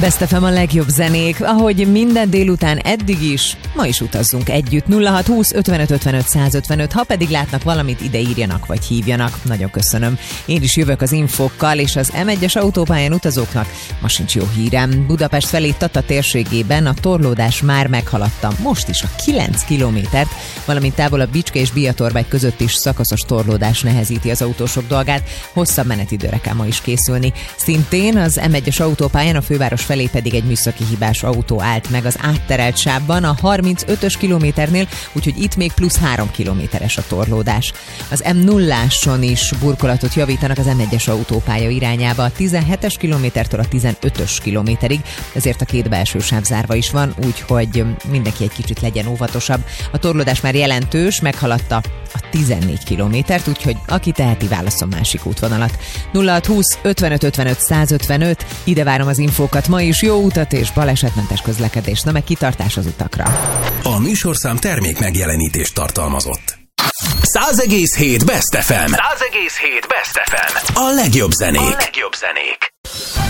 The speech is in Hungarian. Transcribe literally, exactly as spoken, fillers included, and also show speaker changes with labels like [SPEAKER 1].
[SPEAKER 1] Best ef em a legjobb zenék, ahogy minden délután eddig is, ma is utazzunk együtt. nulla hat húsz ötvenöt ötvenöt százötvenöt, ha pedig látnak valamit, ide írjanak vagy hívjanak. Nagyon köszönöm. Én is jövök az infókkal, és az em egyes autópályán utazóknak ma sincs jó hírem. Budapest felé Tata térségében a torlódás már meghaladta. Most is a kilenc kilométert, valamint távol a Bicske és Biatorbágy között is szakaszos torlódás nehezíti az autósok dolgát. Hosszabb menetidőre kell ma is készülni. Szintén az em egyes autópályán a főváros felé pedig egy műszaki hibás autó állt meg az átterelt sávban a harmincötös kilométernél, úgyhogy itt még plusz három kilométeres a torlódás. Az em nulláson is burkolatot javítanak az em egyes autópálya irányába a tizenhetes kilométertől a tizenötös kilométerig, ezért a két belső sáv zárva is van, úgyhogy mindenki egy kicsit legyen óvatosabb. A torlódás már jelentős, meghaladta a tizennégy kilométert, úgyhogy aki teheti, válasszon másik útvonalat. nulla hat húsz ötvenöt ötvenöt százötvenöt, ide várom az infókat, ma is jó utat és balesetmentes közlekedés, na meg kitartás az utakra.
[SPEAKER 2] A műsorszám termék megjelenítést tartalmazott. száz egész hét Best ef em. száz egész hét Best ef em. A legjobb zenék. A legjobb zenék.